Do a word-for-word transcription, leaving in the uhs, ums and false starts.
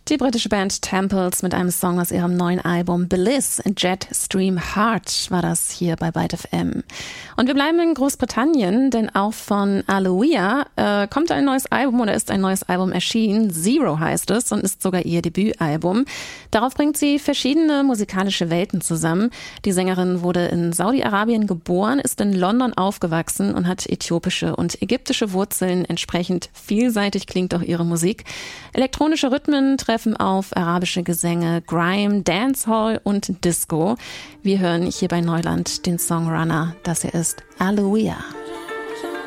Die britische Band Temples mit einem Song aus ihrem neuen Album Bliss, Jetstream Heart war das hier bei Byte F M. Und wir bleiben in Großbritannien, denn auch von Aloia äh, kommt ein neues Album oder ist ein neues Album erschienen. Zero heißt es und ist sogar ihr Debütalbum. Darauf bringt sie verschiedene musikalische Welten zusammen. Die Sängerin wurde in Saudi-Arabien geboren, ist in London aufgewachsen und hat äthiopische und ägyptische Wurzeln. Entsprechend vielseitig klingt auch ihre Musik. Elektronische Rhythmen treffen auf arabische Gesänge, Grime, Dancehall und Disco. Wir hören hier bei Neuland den Song Runner. Das hier ist Aloia.